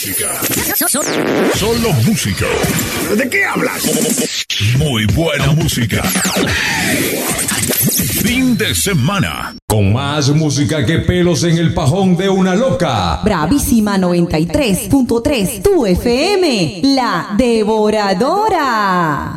música. Solo música. ¿De qué hablas? Muy buena música. Fin de semana. Con más música que pelos en el pajón de una loca. Bravísima 93.3, tu FM, la devoradora.